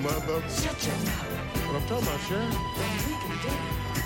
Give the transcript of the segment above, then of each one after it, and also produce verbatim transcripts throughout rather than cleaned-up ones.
mother. Shut your mouth. What I'm talking about, Sharon? Then we can dig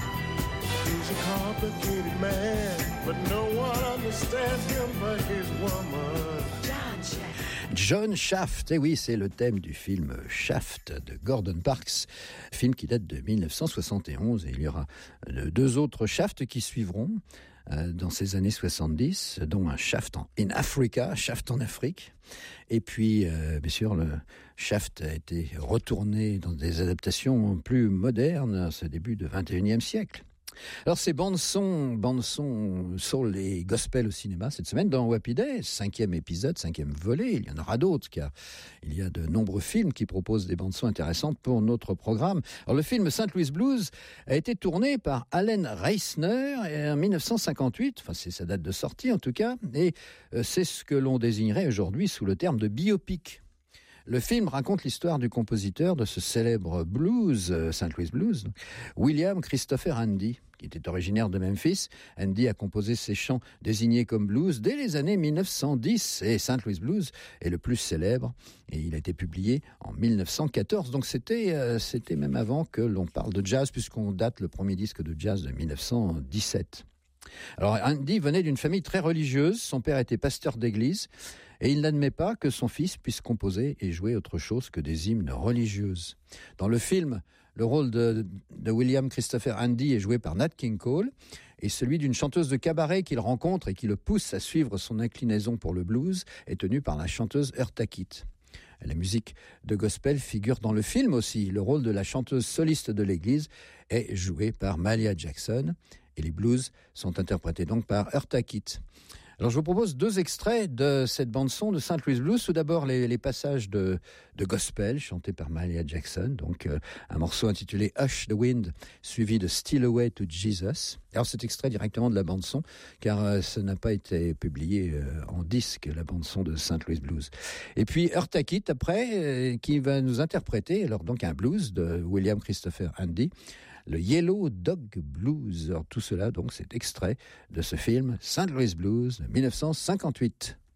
it. He's a complicated man, but no one understands him but his woman. John Shaft. John Shaft, et oui, c'est le thème du film Shaft de Gordon Parks, film qui date de dix-neuf cent soixante et onze, et il y aura deux autres Shaft qui suivront euh, dans ces années soixante-dix, dont un Shaft en in Africa, Shaft en Afrique, et puis euh, bien sûr le Shaft a été retourné dans des adaptations plus modernes à ce début du vingt et unième siècle. Alors ces bandes-son, bandes-son soul et gospel au cinéma cette semaine dans Wappy Day, cinquième épisode, cinquième volet, il y en aura d'autres car il y a de nombreux films qui proposent des bandes-son intéressantes pour notre programme. Alors le film Saint Louis Blues a été tourné par Allen Reisner en dix-neuf cent cinquante-huit, enfin c'est sa date de sortie en tout cas, et c'est ce que l'on désignerait aujourd'hui sous le terme de biopic. Le film raconte l'histoire du compositeur de ce célèbre blues, euh, Saint Louis Blues, William Christopher Handy, qui était originaire de Memphis. Handy a composé ses chants désignés comme blues dès les années dix-neuf cent dix, et Saint Louis Blues est le plus célèbre, et il a été publié en dix-neuf cent quatorze, donc c'était, euh, c'était même avant que l'on parle de jazz, puisqu'on date le premier disque de jazz de dix-neuf cent dix-sept. Alors Andy venait d'une famille très religieuse, son père était pasteur d'église et il n'admet pas que son fils puisse composer et jouer autre chose que des hymnes religieuses. Dans le film, le rôle de, de William Christopher Handy est joué par Nat King Cole et celui d'une chanteuse de cabaret qu'il rencontre et qui le pousse à suivre son inclinaison pour le blues est tenu par la chanteuse Eartha Kitt. La musique de gospel figure dans le film aussi. Le rôle de la chanteuse soliste de l'église est joué par Mahalia Jackson et les blues sont interprétés donc par Eartha Kitt. Alors je vous propose deux extraits de cette bande-son de Saint Louis Blues. Tout d'abord les, les passages de, de gospel chantés par Mahalia Jackson, donc euh, un morceau intitulé Hush the Wind, suivi de Steal Away to Jesus. Alors cet extrait directement de la bande-son, car euh, ça n'a pas été publié euh, en disque, la bande-son de Saint Louis Blues. Et puis Eartha Kitt après, euh, qui va nous interpréter alors donc un blues de William Christopher Handy, le Yellow Dog Blues. Alors tout cela donc c'est extrait de ce film Saint Louis Blues de dix-neuf cent cinquante-huit.